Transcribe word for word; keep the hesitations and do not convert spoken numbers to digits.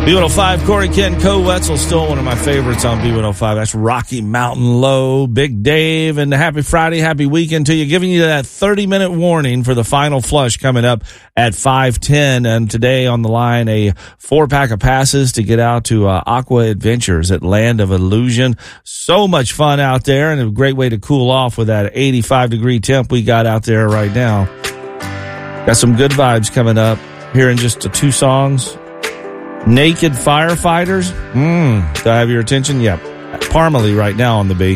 B one oh five, Corey Kent, Co Wetzel, still one of my favorites on B one oh five. That's Rocky Mountain Low, Big Dave, and happy Friday, happy weekend to you. Giving you that thirty-minute warning for the final flush coming up at five ten. And today on the line, a four-pack of passes to get out to uh, Aqua Adventures at Land of Illusion. So much fun out there, and a great way to cool off with that eighty-five degree temp we got out there right now. Got some good vibes coming up here in just uh, two songs. Naked Firefighters. Mm, do I have your attention? Yep. Parmalee right now on the beat.